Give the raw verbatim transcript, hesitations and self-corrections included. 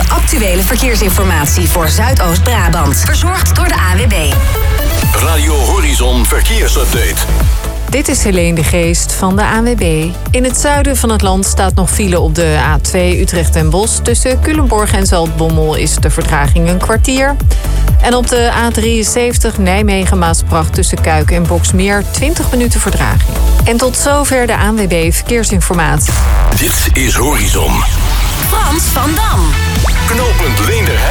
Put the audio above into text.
actuele verkeersinformatie voor Zuidoost-Brabant. Verzorgd door de A W B. Radio Horizon Verkeersupdate. Dit is Helene de Geest van de A W B. In het zuiden van het land staat nog file op de A twee Utrecht en Bosch. Tussen Culemborg en Zaltbommel is de vertraging een kwartier. En op de A drieënzeventig Nijmegen-Maasbracht tussen Kuik en Boksmeer twintig minuten vertraging. En tot zover de A W B Verkeersinformatie. Dit is Horizon. Frans van Dam. Knooppunt Leenderheide.